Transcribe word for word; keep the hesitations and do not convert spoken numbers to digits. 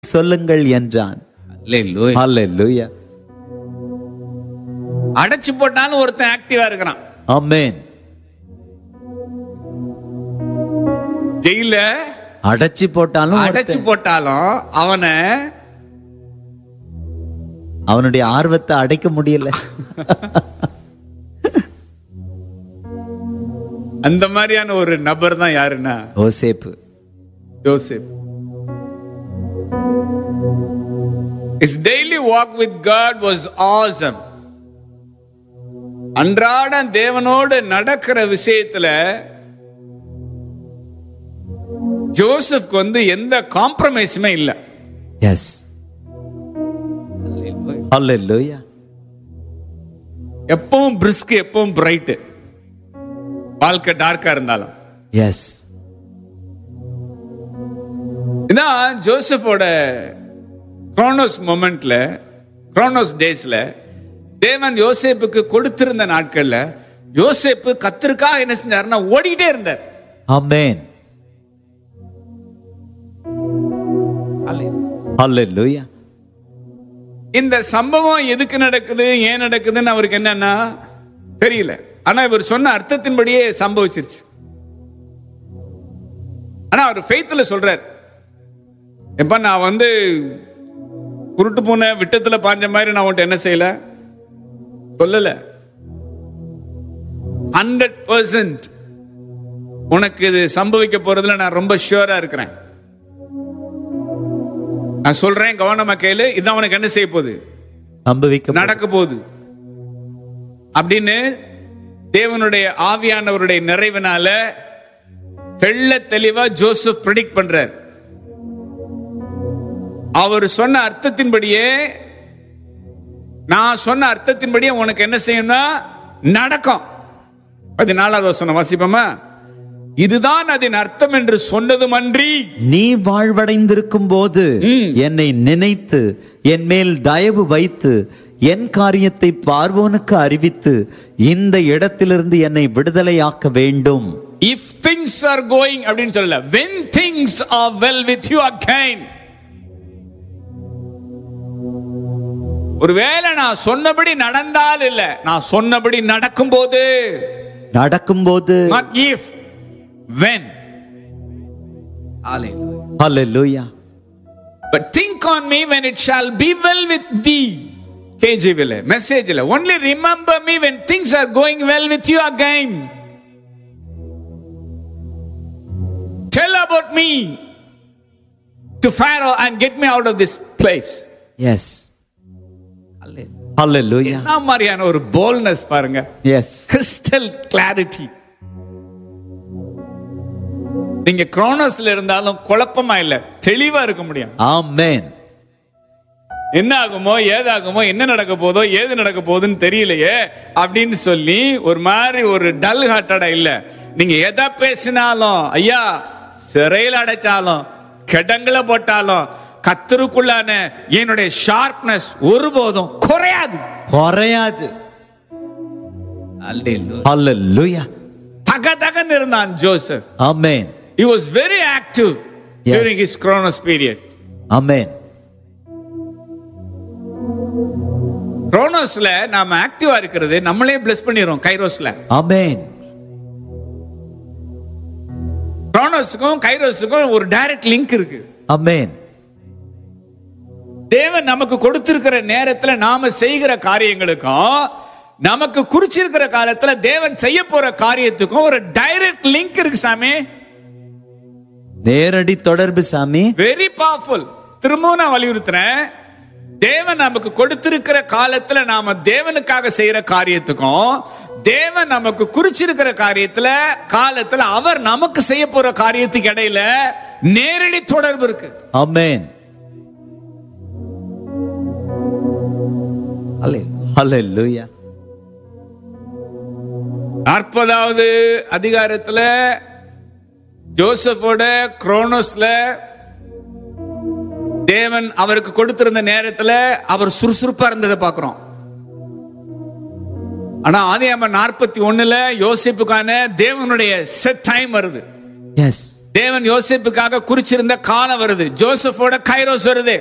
சொல்லுங்கள் என்றான். ஹல்லேலூயா. அடைச்சு போட்டாலும் ஒருத்தன் ஆக்டிவா இருக்கிறான். ஆமென். ஜெயில அடைச்சு போட்டாலும் அடைச்சு போட்டாலும் அவனை அவனுடைய ஆர்வத்தை அடைக்க முடியல. அந்த மாதிரியான ஒரு நபர் தான் யாருன்னா யோசேப்பு. யோசேப். His daily walk with God was awesome. அன்றாட தேவனோடு நடக்கிற விஷயத்துல ஜோசப்க்கு வந்து எந்த காம்ப்ரமைஸுமே இல்ல. எஸ். ஹல்லேலூயா. எப்பவும் பிரிஸ்க், எப்பவும் பிரைட், வாழ்க்கை டார்க்கா இருந்தாலும். எஸ். இதான் ஜோசப்போட குரோனோஸ் மொமெண்ட்ல, குரோனோஸ் டேஸ்ல தேவன் யோசேப்புக்கு கொடுத்திருந்த நாட்கள்ல யோசேப்பு கர்த்தருக்காக என்ன செஞ்சாருன்னா ஓடிக்கிட்டே இருந்தார். ஆமென். ஹல்லேலூயா. இந்த சம்பவம் எதுக்கு நடக்குது, ஏன் நடக்குதுன்னு அவருக்கு என்னன்னா தெரியல. ஆனா இவர் சொன்ன அர்த்தத்தின்படியே சம்பவிச்சிருச்சு. ஆனா அவர் ஃபெய்த்ல சொல்றார், எப்ப நான் வந்து குருட்டு பூனை விட்டத்துல பாஞ்ச மாதிரி நான் உன்ட்ட என்ன செய்யல சொல்லல. ஹண்ட்ரட் பர்சன்ட் உனக்கு இது சம்பவிக்க போறதுல நான் ரொம்ப ஷூரா இருக்கிறேன். நான் சொல்றேன், கவனமா கேளு, இதான் உனக்கு என்ன செய்ய போகுது, சம்பவிக்க நடக்க போகுது அப்படின்னு தேவனுடைய ஆவியானவருடைய நிறைவினால தெள்ள தெளிவா ஜோசப் பிரெடிக்ட் பண்றார். அவர் சொன்ன அர்த்தத்தின்படியே, நான் சொன்ன அர்த்தத்தின்படியே உனக்கு என்ன செய்யணும்னா நடக்கும். பதினாலாவது வசனம் வாசிப்போமா? இதுதான் அதன் அர்த்தம் என்று சொன்னதும் அன்றி, நீ வாழ்வடைந்திருக்கும் போது என்னை நினைத்து என் மேல் தயவு வைத்து என் காரியத்தை பார்வோனுக்கு அறிவித்து இந்த இடத்திலிருந்து என்னை விடுதலையாக்க வேண்டும். if things are going அப்படின்னு சொல்லல, when things are well with you again. ஒருவேளை நான் சொன்னபடி நடந்தால் இல்ல, நான் சொன்னபடி நடக்கும்போது, நடக்கும்போது, not if, when. Hallelujah. But think on me when it shall be well with thee. K J V message இல்ல, only remember me when things are going well with you again. Tell about me to Pharaoh and get me out of this place. Yes. Hallelujah. என்ன மாதிரியான ஒரு boldness பாருங்க. Yes. Crystal clarity. நீங்க குரோனோஸ்ல இருந்தாலும் குழப்பமா இல்ல, தெளிவா இருக்க முடியும். ஆமென். என்ன ஆகுமோ, ஏதாகுமோ, என்ன நடக்க போதோ, ஏது நடக்க போகுதுன்னு தெரியலையே அப்படின்னு சொல்லி ஒரு மாதிரி ஒரு டல் ஹார்ட்டடா இல்ல. நீங்க எதை பேசினாலும், ஐயா சிறையில் அடைச்சாலும், கிடங்குல போட்டாலும், கர்த்தருக்குள்ளான என்னுடைய ஷார்ப்னஸ் ஒருபோதும் குறையாது குறையாது. ஹல்லேலூயா. தகதகன்னு இருந்தான் Joseph. Amen. He was very active yes. during his Chronos period. ஆமென். குரோனோஸ்ல நாம ஆக்டிவா இருக்கிறது நம்மளே பிளஸ் பண்ணிரோம். கைரோஸ்ல ஆமென். குரோனோஸ்க்கும் கைரோஸ்க்கும் ஒரு டைரக்ட் லிங்க் இருக்கு. ஆமென். தேவன் நமக்கு கொடுத்திருக்கிற நேரத்துல நாம செய்கிற காரியங்களுக்கும் நமக்கு குறிச்சிருக்கிற காலத்துல தேவன் செய்ய போற காரியத்துக்கும் ஒரு டைரக்ட் லிங்க் இருக்கு சாமி. நேரடி தொடர்பு சாமி. Very powerful. திரும்பவும் நான் வலியுறுத்துறேன், தேவன் நமக்கு கொடுத்திருக்கிற காலத்துல நாம தேவனுக்காக செய்யற காரியத்துக்கும் தேவன் நமக்கு குறிச்சிருக்கிற காரியத்துல காலத்துல அவர் நமக்கு செய்ய போற காரியத்துக்கு இடையில நேரடி தொடர்பு இருக்கு. ஆமென். ஹல்லேலூயா. நாற்பதாவது அதிகாரத்துல ஜோசப்போட குரோனோஸ்ல தேவன் அவருக்கு கொடுத்திருந்த நேரத்துல அவர் சுறுசுறுப்பா இருந்ததை பார்க்கிறோம். ஆனா ஆதியாகமம் நாற்பத்தி ஒண்ணுல யோசேப்புக்கான தேவனுடைய செட் டைம் வருது. எஸ். தேவன் யோசேப்புக்காக குறிச்சிருந்த காலம் வருது. ஜோசப்போட கைரோஸ் வருது.